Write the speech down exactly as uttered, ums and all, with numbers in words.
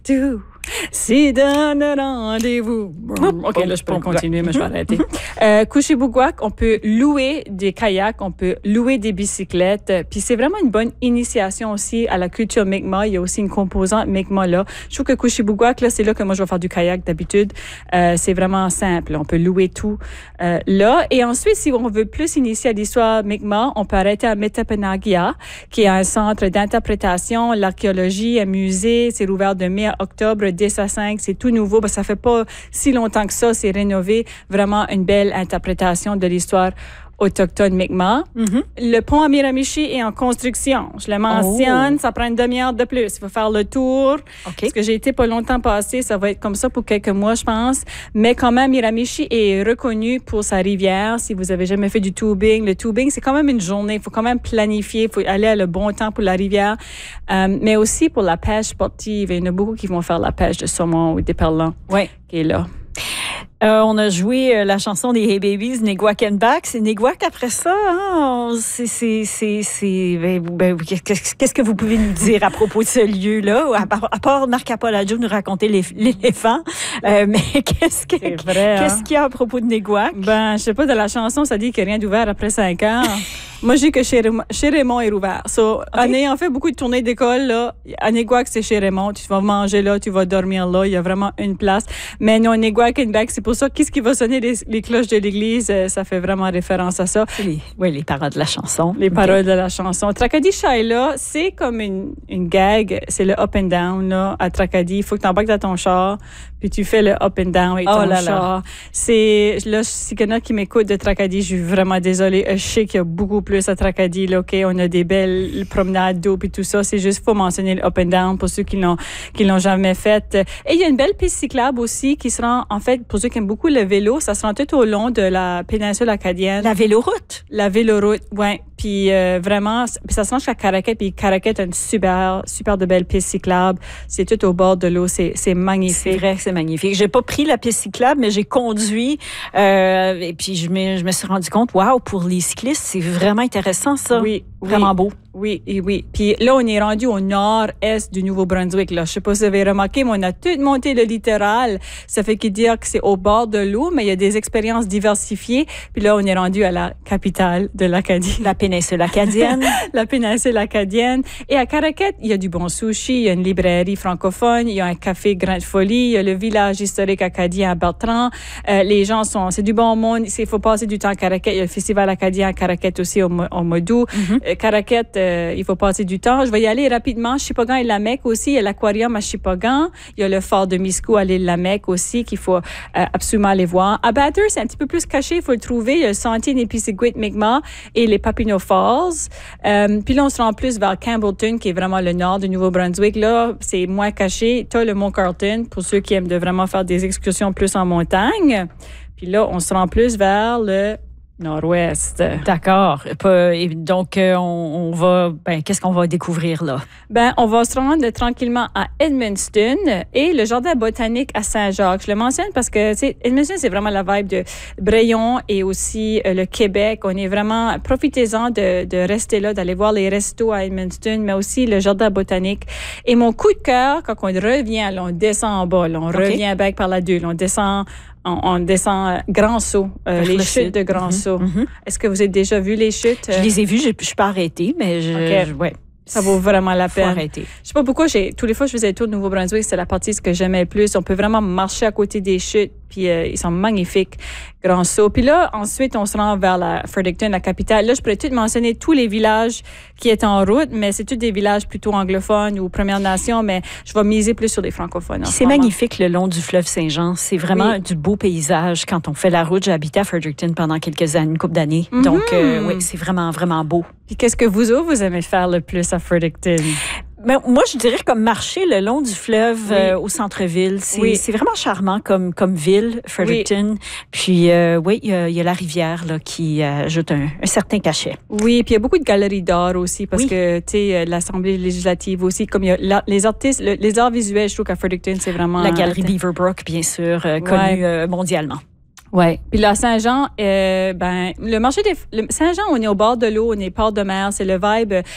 Tout, si donne rendez-vous. OK, là, je peux continuer, mais je vais arrêter. Euh, Couché-Bouguac, on peut louer des kayaks, on peut louer des bicyclettes. Puis c'est vraiment une bonne initiation aussi à la culture Mi'kmaq. Il y a aussi une composante Mi'kmaq là. Je trouve que Couché-Bouguac, là, c'est là que moi, je vais faire du kayak d'habitude. Euh, c'est vraiment simple. On peut louer tout euh, là. Et ensuite, si on veut plus initier à l'histoire Mi'kmaq, on peut arrêter à Metapenagia, qui est un centre d'interprétation, l'archéologie, un musée. C'est rouvert de mai à octobre, dix à cinq. C'est tout nouveau. Ben, ça fait pas si longtemps que ça. C'est rénové. Vraiment une belle interprétation de l'histoire autochtone Mi'kmaq. Mm-hmm. Le pont à Miramichi est en construction. Je le mentionne, oh. Ça prend une demi-heure de plus. Il faut faire le tour. Okay. Parce que j'ai été pas longtemps passé, ça va être comme ça pour quelques mois, je pense. Mais quand même, Miramichi est reconnu pour sa rivière. Si vous avez jamais fait du tubing, le tubing, c'est quand même une journée. Il faut quand même planifier. Il faut aller à le bon temps pour la rivière. Euh, mais aussi pour la pêche sportive. Il y en a beaucoup qui vont faire la pêche de saumon ou des perlants. Oui. Qui est là. Euh, on a joué euh, la chanson des Hey Babies, Neguac and Back. C'est Neguac après ça. Hein? C'est, c'est, c'est, c'est, ben, ben, qu'est-ce, qu'est-ce que vous pouvez nous dire à propos de ce lieu-là? À part, à part Marc Apolladjo nous raconter l'éléphant. Euh, mais qu'est-ce, que, c'est vrai, qu'est-ce hein? qu'il y a à propos de Neguac? Ben, je sais pas, de la chanson, ça dit qu'il n'y a rien d'ouvert après cinq ans. Moi, je dis que chez, chez Raymond est ouvert. So, okay. En ayant fait beaucoup de tournées d'école, là, à Neguac, c'est chez Raymond. Tu vas manger là, tu vas dormir là. Il y a vraiment une place. Mais non, Neguac and Back, c'est pour ça, qu'est-ce qui va sonner les, les cloches de l'église? Euh, ça fait vraiment référence à ça. Les, oui, les paroles de la chanson. Les paroles de la chanson. Tracadie Shaila, c'est comme une, une gag. C'est le up and down, là, à Tracadie. Il faut que tu embarques dans ton char, puis tu fais le up and down avec ton oh là char. Là. C'est, là, si quelqu'un qui m'écoute de Tracadie, je suis vraiment désolée. Je sais qu'il y a beaucoup plus à Tracadie, là, OK? On a des belles promenades d'eau, puis tout ça. C'est juste, faut mentionner le up and down pour ceux qui l'ont, qui l'ont jamais fait. Et il y a une belle piste cyclable aussi qui se rend, en fait, pour ceux qui aiment beaucoup le vélo, ça se rend tout au long de la péninsule acadienne. La véloroute? La véloroute, oui. Puis euh, vraiment, puis ça se rend jusqu'à Caraquet. Puis Caraquet a une super, super de belle piste cyclable. C'est tout au bord de l'eau. C'est, c'est magnifique. C'est vrai que c'est magnifique. J'ai pas pris la piste cyclable, mais j'ai conduit. Euh, et puis je me, je me suis rendu compte, waouh, pour les cyclistes, c'est vraiment intéressant ça. Oui. Vraiment oui. beau. Oui, et oui. Puis là, on est rendu au nord-est du Nouveau-Brunswick. Là, je sais pas si vous avez remarqué, mais on a tout monté le littoral. Ça fait qu'il dire que c'est au bord de l'eau, mais il y a des expériences diversifiées. Puis là, on est rendu à la capitale de l'Acadie. La péninsule acadienne. La péninsule acadienne. Et à Caraquet, il y a du bon sushi, il y a une librairie francophone, il y a un café Grande Folie, il y a le village historique acadien à Bertrand. Euh, les gens sont, c'est du bon monde. Il faut passer du temps à Caraquet. Il y a le festival acadien à Caraquet aussi au, au mois d'août. Mm-hmm. Euh, Caraquet, euh, il faut passer du temps. Je vais y aller rapidement. Shippagan et Lamec aussi. Il y a l'aquarium à Shippagan. Il y a le fort de Miscou à l'île Lamec aussi qu'il faut euh, absolument aller voir. À Bathurst, c'est un petit peu plus caché. Il faut le trouver. Il y a le sentier Népisiguit Mi'kmaq et les Papineau Falls. Euh, puis là, on se rend plus vers Campbellton, qui est vraiment le nord du Nouveau-Brunswick. Là, c'est moins caché. Tu as le Mont Carlton pour ceux qui aiment de vraiment faire des excursions plus en montagne. Puis là, on se rend plus vers le nord-ouest. D'accord. Et donc, euh, on, on va... Ben, qu'est-ce qu'on va découvrir là? Ben, on va se rendre tranquillement à Edmundston et le jardin botanique à Saint-Jacques. Je le mentionne parce que, tu sais, Edmundston, c'est vraiment la vibe de Brayon et aussi euh, le Québec. On est vraiment... Profitez-en de, de rester là, d'aller voir les restos à Edmundston, mais aussi le jardin botanique. Et mon coup de cœur, quand on revient, là, on descend en bas, là, on okay. revient back par la deux, là, on descend... On, on descend Grand Sault, euh, les chutes sud. de Grand Sault. Mm-hmm. Mm-hmm. Est-ce que vous avez déjà vu les chutes? Je les ai vues, je ne suis pas arrêtée, mais je, okay. je, ouais. Ça vaut vraiment la peine. Faut arrêter. Je sais pas pourquoi, j'ai, tous les fois que je faisais le tour de Nouveau-Brunswick, c'est la partie ce que j'aimais le plus. On peut vraiment marcher à côté des chutes, puis euh, ils sont magnifiques, Grand Sault. Puis là, ensuite, on se rend vers la Fredericton, la capitale. Là, je pourrais tout mentionner tous les villages qui est en route, mais c'est tous des villages plutôt anglophones ou Premières Nations, mais je vais miser plus sur les francophones. C'est magnifique le long du fleuve Saint-Jean. C'est vraiment oui. du beau paysage. Quand on fait la route, j'ai habité à Fredericton pendant quelques années, une couple d'années. Mm-hmm. Donc, euh, oui, c'est vraiment, vraiment beau. Puis qu'est-ce que vous autres, vous aimez faire le plus à Fredericton? Ben, moi, je dirais comme marcher le long du fleuve oui. euh, au centre-ville. C'est, oui. c'est vraiment charmant comme, comme ville, Fredericton. Oui. Puis, euh, oui, il y, y a la rivière là, qui euh, ajoute un, un certain cachet. Oui, puis il y a beaucoup de galeries d'art aussi parce oui. que, tu sais, l'Assemblée législative aussi, comme il y a la, les artistes, le, les arts visuels, je trouve qu'à Fredericton, c'est vraiment... La galerie Beaverbrook, bien sûr, euh, connue ouais. euh, mondialement. Oui. Puis là, Saint-Jean, euh, ben, le marché des... Le Saint-Jean, on est au bord de l'eau, on est port de mer, c'est le vibe